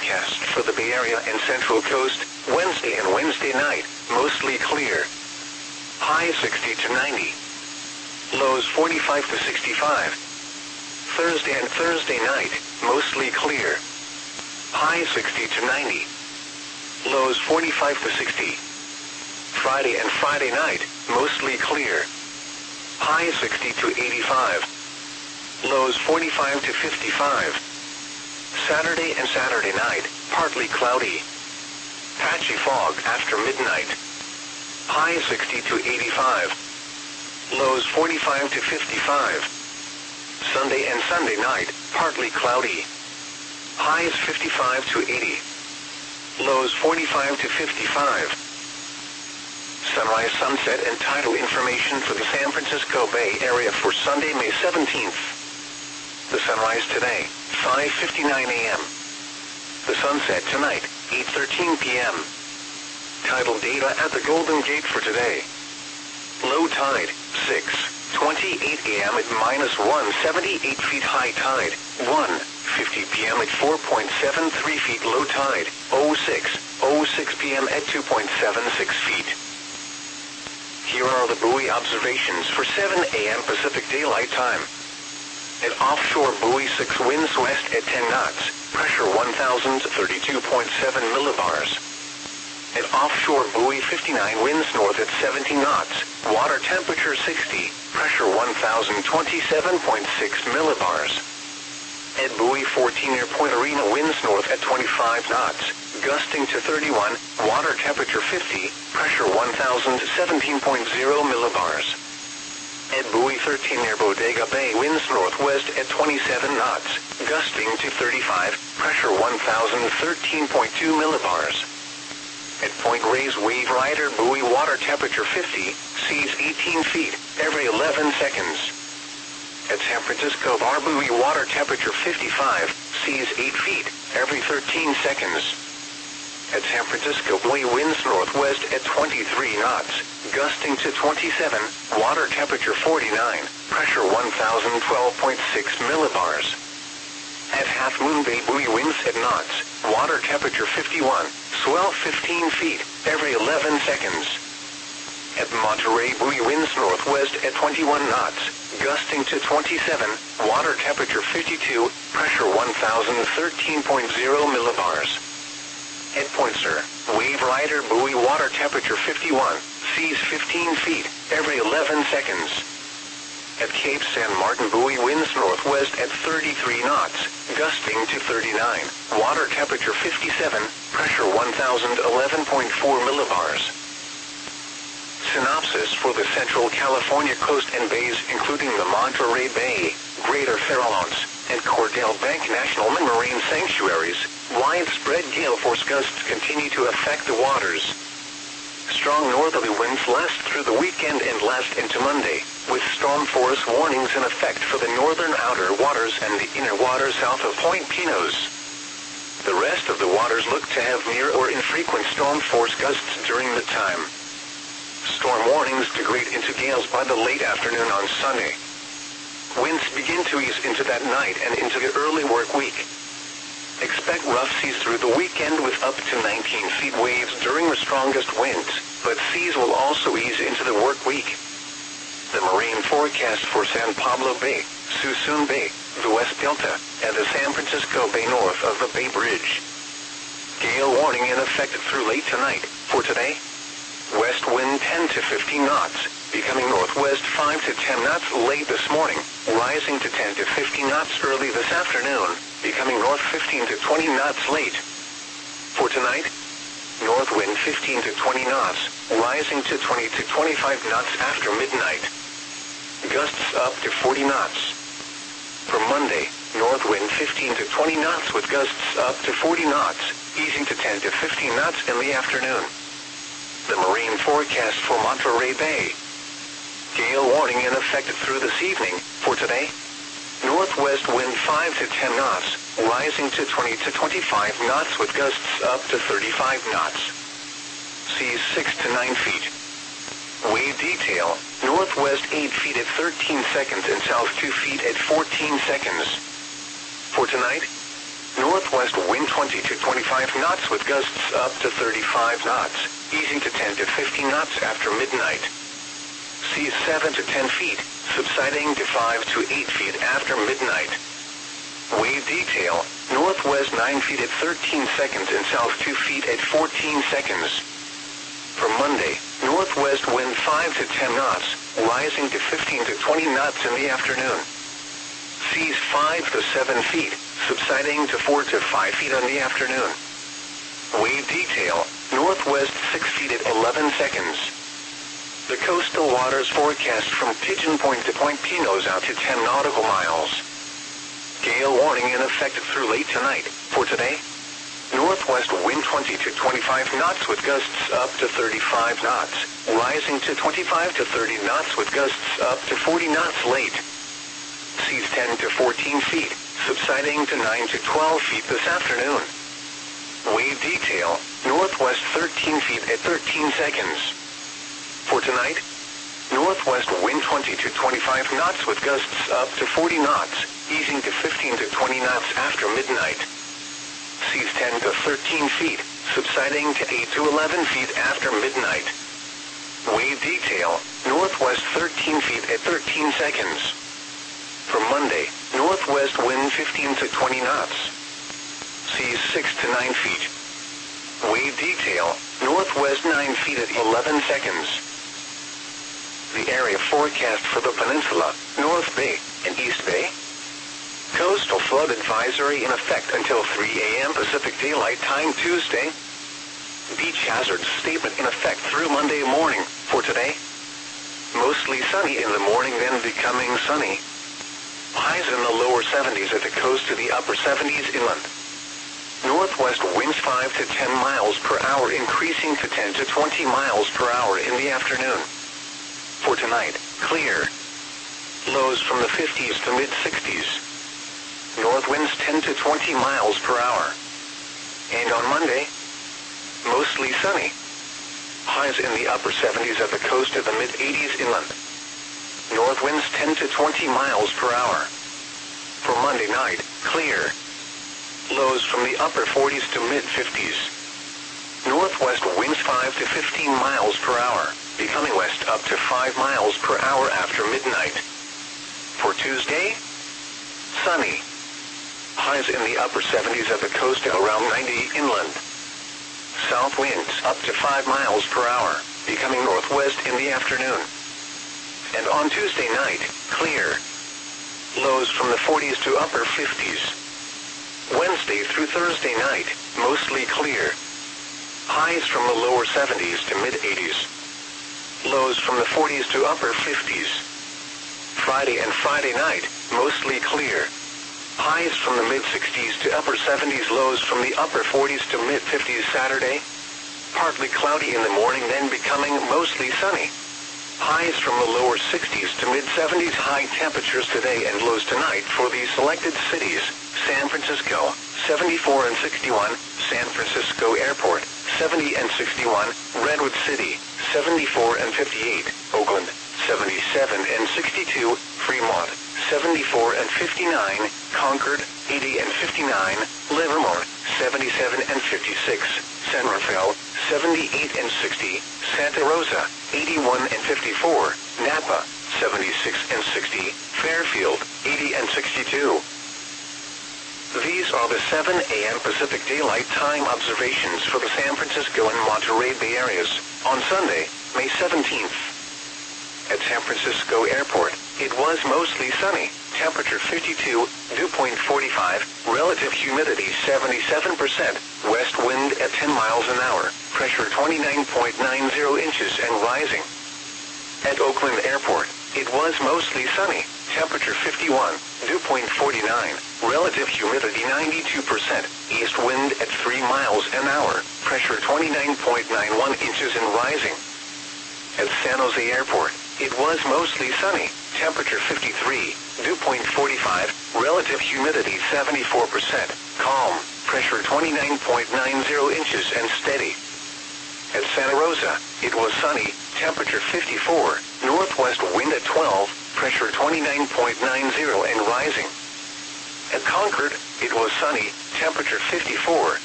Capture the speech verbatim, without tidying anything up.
forecast for the Bay Area and Central Coast, Wednesday and Wednesday night, mostly clear. High sixty to ninety. Lows forty-five to sixty-five. Thursday and Thursday night, mostly clear. High sixty to ninety. Lows forty-five to sixty. Friday and Friday night, mostly clear. High sixty to eighty-five. Lows forty-five to fifty-five. Saturday and Saturday night, partly cloudy. Patchy fog after midnight. High sixty to eighty-five. Lows forty-five to fifty-five. Sunday and Sunday night, partly cloudy. Highs fifty-five to eighty. Lows forty-five to fifty-five. Sunrise, sunset, and tidal information for the San Francisco Bay Area for Sunday, May seventeenth. The sunrise today, five fifty-nine a m The sunset tonight, eight thirteen p m Tidal data at the Golden Gate for today. Low tide, six twenty-eight a m at minus one seventy-eight feet. High tide, one fifty p m at four point seven three feet. Low tide, oh six oh six p m at two point seven six feet. Here are the buoy observations for seven a m Pacific Daylight Time. At offshore buoy six, winds west at ten knots, pressure one thousand thirty-two point seven millibars. At offshore buoy fifty-nine, winds north at seventeen knots, water temperature sixty, pressure one thousand twenty-seven point six millibars. At buoy fourteen, near Point Arena, winds north at twenty-five knots, gusting to thirty-one, water temperature fifty, pressure one thousand seventeen point zero millibars. At buoy thirteen, near Bodega Bay, winds northwest at twenty-seven knots, gusting to thirty-five, pressure one thousand thirteen point two millibars. At Point Reyes, Wave Rider buoy, water temperature fifty, seas eighteen feet, every eleven seconds. At San Francisco Bar buoy, water temperature fifty-five, seas eight feet, every thirteen seconds. At San Francisco buoy, winds northwest at twenty-three knots, gusting to twenty-seven, water temperature forty-nine, pressure one thousand twelve point six millibars. At Half Moon Bay buoy, winds at knots, water temperature fifty-one, swell fifteen feet, every eleven seconds. At Monterey buoy, winds northwest at twenty-one knots, gusting to twenty-seven, water temperature fifty-two, pressure one thousand thirteen point zero millibars. At Point Sur, Wave Rider buoy, water temperature fifty-one, seas fifteen feet, every eleven seconds. At Cape San Martin buoy, winds northwest at thirty-three knots, gusting to thirty-nine, water temperature fifty-seven, pressure one thousand eleven point four millibars. Synopsis for the Central California coast and bays, including the Monterey Bay, Greater Farallones, and Cordell Bank National Marine Sanctuaries, widespread gale force gusts continue to affect the waters. Strong northerly winds last through the weekend and last into Monday, with storm force warnings in effect for the northern outer waters and the inner waters south of Point Pinos. The rest of the waters look to have near or infrequent storm force gusts during the time. Storm warnings degrade into gales by the late afternoon on Sunday. Winds begin to ease into that night and into the early work week. Expect rough seas through the weekend with up to nineteen feet waves during the strongest winds, but seas will also ease into the work week. The marine forecast for San Pablo Bay, Suisun Bay, the West Delta, and the San Francisco Bay north of the Bay Bridge. Gale warning in effect through late tonight. For today, west wind ten to fifteen knots, becoming northwest five to ten knots late this morning, rising to ten to fifteen knots early this afternoon, becoming north fifteen to twenty knots late. For tonight, north wind fifteen to twenty knots, rising to twenty to twenty-five knots after midnight. Gusts up to forty knots. For Monday, north wind fifteen to twenty knots with gusts up to forty knots, easing to ten to fifteen knots in the afternoon. The marine forecast for Monterey Bay. Gale warning in effect through this evening. For today, northwest wind five to ten knots, rising to twenty to twenty-five knots with gusts up to thirty-five knots. Seas six to nine feet. Wave detail, northwest eight feet at thirteen seconds and south two feet at fourteen seconds. For tonight, northwest wind twenty to twenty-five twenty-five knots with gusts up to thirty-five knots, easing to ten to fifteen knots after midnight. Seas seven to ten feet, subsiding to five to eight feet after midnight. Wave detail, northwest nine feet at thirteen seconds and south two feet at fourteen seconds. For Monday, northwest wind five to ten knots, rising to fifteen to twenty knots in the afternoon. Seas five to seven feet, subsiding to four to five feet in the afternoon. Wave detail, northwest six feet at eleven seconds. The coastal waters forecast from Pigeon Point to Point Pinos out to ten nautical miles. Gale warning in effect through late tonight. For today, northwest wind twenty to twenty-five knots with gusts up to thirty-five knots, rising to twenty-five to thirty knots with gusts up to forty knots late. Seas ten to fourteen feet, subsiding to nine to twelve feet this afternoon. Wave detail, northwest thirteen feet at thirteen seconds. For tonight, northwest wind twenty to twenty-five knots with gusts up to forty knots, easing to fifteen to twenty knots after midnight. Seas ten to thirteen feet, subsiding to eight to eleven feet after midnight. Wave detail, northwest thirteen feet at thirteen seconds. For Monday, northwest wind fifteen to twenty knots. Seas six to nine feet. Wave detail, northwest nine feet at eleven seconds. The area forecast for the peninsula, North Bay, and East Bay. Coastal flood advisory in effect until three a m Pacific Daylight Time Tuesday. Beach hazard statement in effect through Monday morning. For today, mostly sunny in the morning, then becoming sunny. Highs in the lower seventies at the coast to the upper seventies inland. Northwest winds five to ten miles per hour, increasing to ten to twenty miles per hour in the afternoon. For tonight, clear. Lows from the fifties to mid-sixties. North winds ten to twenty miles per hour. And on Monday, mostly sunny. Highs in the upper seventies at the coast to the mid-eighties inland. North winds ten to twenty miles per hour. For Monday night, clear. Lows from the upper forties to mid-fifties. Northwest winds five to fifteen miles per hour, becoming west up to five miles per hour after midnight. For Tuesday, sunny. Highs in the upper seventies at the coast and around ninety inland. South winds up to five miles per hour, becoming northwest in the afternoon. And on Tuesday night, clear. Lows from the forties to upper fifties. Wednesday through Thursday night, mostly clear. Highs from the lower seventies to mid-eighties. Lows from the forties to upper fifties. Friday and Friday night, mostly clear. Highs from the mid-sixties to upper seventies, lows from the upper forties to mid-fifties Saturday. Partly cloudy in the morning, then becoming mostly sunny. Highs from the lower sixties to mid-seventies, high temperatures today and lows tonight for the selected cities. San Francisco, seventy-four and sixty-one, San Francisco Airport, seventy and sixty-one, Redwood City, seventy-four and fifty-eight, Oakland, seventy-seven and sixty-two, Fremont, seventy-four and fifty-nine, Concord, eighty and fifty-nine, Livermore, seventy-seven and fifty-six, San Rafael, seventy-eight and sixty, Santa Rosa, eighty-one and fifty-four, Napa, seventy-six and sixty, Fairfield, eighty and sixty-two. These are the seven a m Pacific Daylight Time observations for the San Francisco and Monterey Bay areas on Sunday, May seventeenth. At San Francisco Airport, it was mostly sunny, temperature fifty-two, dew point forty-five, relative humidity seventy-seven percent, west wind at ten miles an hour, pressure twenty-nine point nine zero inches and rising. At Oakland Airport, it was mostly sunny, temperature fifty-one, dew point forty-nine, relative humidity ninety-two percent, east wind at three miles an hour, pressure twenty-nine point nine one inches and rising. At San Jose Airport, it was mostly sunny, temperature fifty-three, dew point forty-five, relative humidity seventy-four percent, calm, pressure twenty-nine point nine zero inches and steady. At Santa Rosa, it was sunny, temperature fifty-four, northwest wind at twelve, pressure twenty-nine point nine zero and rising. At Concord, it was sunny, temperature fifty-four,